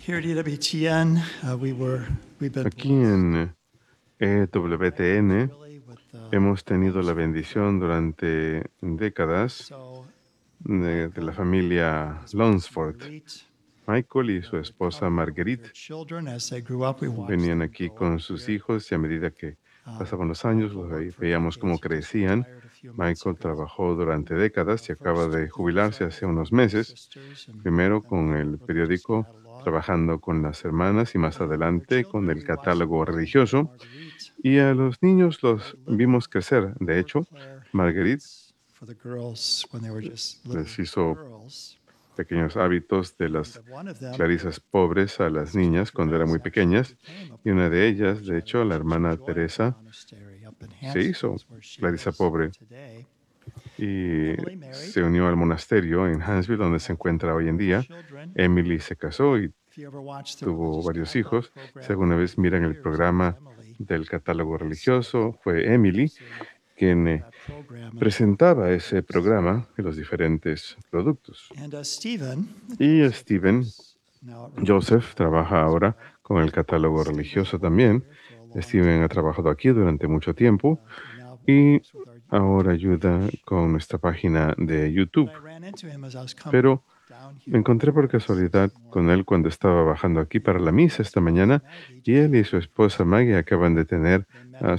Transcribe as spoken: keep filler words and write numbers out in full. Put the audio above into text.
Here at E W T N, uh, we were, we've been Aquí blessed en E W T N really with the hemos tenido la partnership with bendición durante décadas So de, de la Michael familia and his wife Lunsford. Marguerite, Michael y uh, su would esposa come here with Marguerite their children as they grew up. We watched venían them aquí grow up con sus here. hijos y a medida que Um, pasaban los años, Michael los worked ve- for veíamos cómo decades. He just crecían. retired a few months Michael ago. trabajó durante Uh, décadas y acaba first de with the jubilarse newsletter hace for unos the Relief meses. Sisters, and Primero then con later el with the Disc periódico, Catalog. trabajando con las hermanas y más And their adelante con children, el we watched them catálogo grow with religioso. Marguerite. Y a los niños Very los little vimos crecer. De for hecho, Claire Marguerite habits for the girls when they were just little les hizo girls. pequeños hábitos de And las one of them clarisas pobres a las niñas cuando eran muy pequeñas. Y una de ellas, de hecho, la hermana Teresa, se hizo clarisa pobre y se unió al monasterio en Huntsville, donde se encuentra hoy en día. Emily se casó y tuvo varios hijos. Si alguna vez miran el programa del catálogo religioso, fue Emily quien eh, presentaba ese programa y los diferentes productos. Y Stephen Joseph trabaja ahora con el catálogo religioso también. Steven ha trabajado aquí durante mucho tiempo y ahora ayuda con nuestra página de YouTube. Pero me encontré por casualidad con él cuando estaba bajando aquí para la misa esta mañana y él y su esposa Maggie acaban de tener a